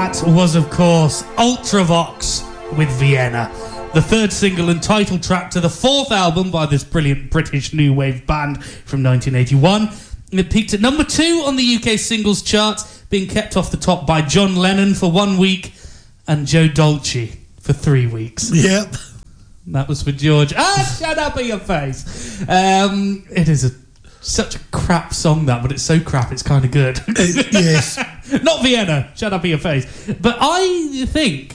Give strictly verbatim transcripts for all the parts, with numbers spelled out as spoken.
That was, of course, Ultravox with Vienna, the third single and title track to the fourth album by this brilliant British new wave band from nineteen eighty-one. It peaked at number two on the U K singles chart, being kept off the top by John Lennon for one week and Joe Dolce for three weeks. Yep. That was for George. Ah, shut up in your face. Um, it is a such a crap song, that, but it's so crap it's kind of good. Uh, yes. Not Vienna. Shut up in your face. But I think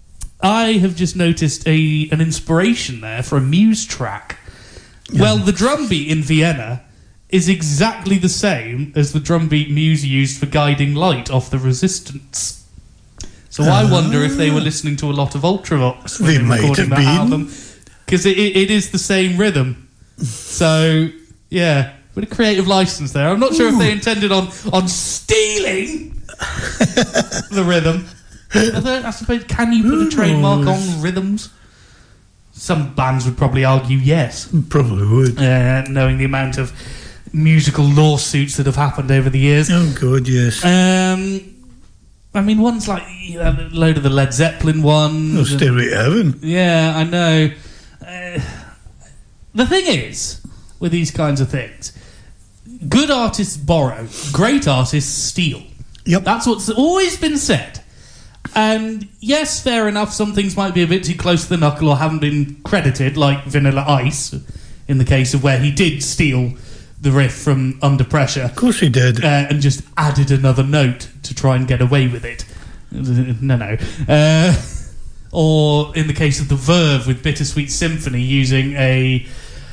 I have just noticed a an inspiration there for a Muse track. Yeah. Well, the drum beat in Vienna is exactly the same as the drum beat Muse used for Guiding Light off The Resistance. So uh, I wonder if they were listening to a lot of Ultravox when they were recording that been. album. Because it, it, it is the same rhythm. So, yeah. With a creative license there. I'm not sure Ooh. if they intended on, on stealing the rhythm. Although, I suppose, can you put a trademark on rhythms? Some bands would probably argue yes. Probably would. Uh, knowing the amount of musical lawsuits that have happened over the years. Oh, God, yes. Um, I mean, ones like, you know, a load of the Led Zeppelin ones. Oh, Stairway to Heaven. Yeah, I know. Uh, the thing is, with these kinds of things, good artists borrow, great artists steal. Yep. That's what's always been said. And yes, fair enough, some things might be a bit too close to the knuckle or haven't been credited, like Vanilla Ice, in the case of where he did steal the riff from Under Pressure. Of course he did. Uh, and just added another note to try and get away with it. No, no. Uh, or in the case of The Verve with Bittersweet Symphony, using a...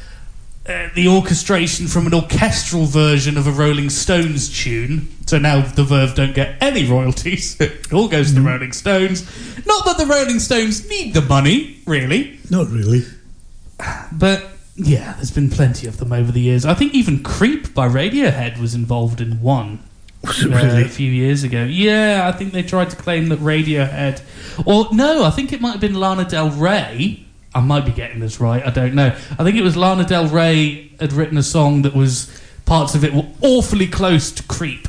Uh, the orchestration from an orchestral version of a Rolling Stones tune. So now the Verve don't get any royalties. It all goes to the Rolling Stones. Not that the Rolling Stones need the money, really. Not really. But, yeah, there's been plenty of them over the years. I think even Creep by Radiohead was involved in one. Was it really? Uh, a few years ago. Yeah, I think they tried to claim that Radiohead... Or, no, I think it might have been Lana Del Rey... I might be getting this right, I don't know. I think it was Lana Del Rey had written a song that was... Parts of it were awfully close to Creep.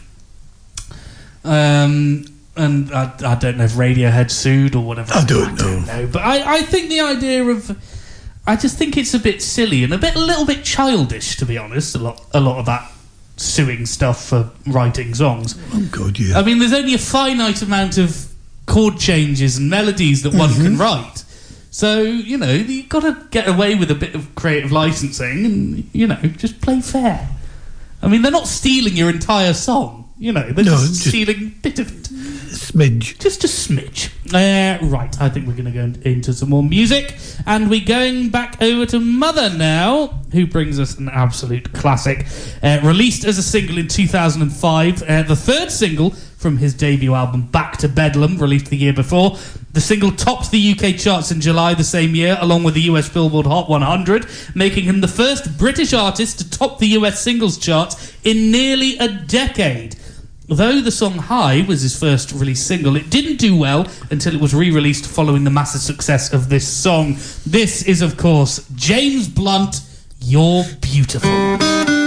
Um, and I, I don't know if Radiohead sued or whatever. I don't, I don't know. know. But I, I think the idea of... I just think it's a bit silly and a bit, a little bit childish, to be honest, a lot, a lot of that suing stuff for writing songs. Oh, God, yeah. I mean, there's only a finite amount of chord changes and melodies that one mm-hmm. can write. So, you know, you've got to get away with a bit of creative licensing and, you know, just play fair. I mean, they're not stealing your entire song, you know, they're no, just, just stealing a bit of it. Smidge. Just a smidge. Uh, right, I think we're going to go into some more music. And we're going back over to Mother now, who brings us an absolute classic. Uh, released as a single in two thousand five, uh, the third single from his debut album Back to Bedlam, released the year before. The single topped the U K charts in July the same year, along with the U S Billboard Hot one hundred, making him the first British artist to top the U S singles charts in nearly a decade. Though the song High was his first released single, it didn't do well until it was re-released following the massive success of this song. This is, of course, James Blunt, You're Beautiful.